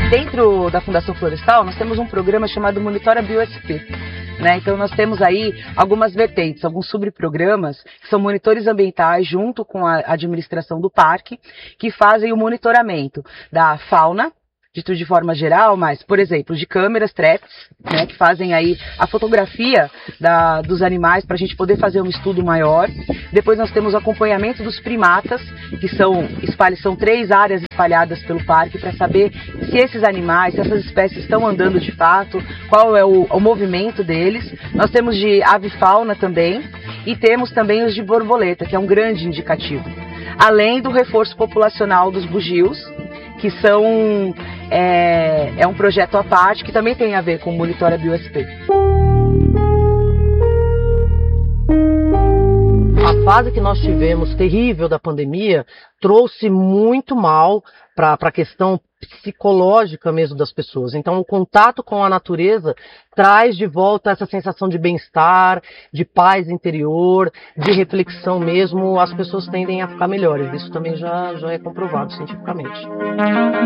dentro da Fundação Florestal, nós temos um programa chamado Monitora BioSP. Então nós temos aí algumas vertentes, alguns subprogramas, que são monitores ambientais junto com a administração do parque, que fazem o monitoramento da fauna, de forma geral, mas, por exemplo, de câmeras traps, que fazem aí a fotografia dos animais para a gente poder fazer um estudo maior. Depois nós temos o acompanhamento dos primatas, que são 3 áreas espalhadas pelo parque para saber se esses animais, se essas espécies estão andando de fato, qual é o movimento deles. Nós temos de avifauna também e temos também os de borboleta, que é um grande indicativo. Além do reforço populacional dos bugios, que é um projeto à parte que também tem a ver com o Monitora BioSP. A fase que nós tivemos terrível da pandemia trouxe muito mal para a questão psicológica mesmo das pessoas. Então o contato com a natureza traz de volta essa sensação de bem-estar, de paz interior, de reflexão mesmo. As pessoas tendem a ficar melhores. Isso também já é comprovado cientificamente.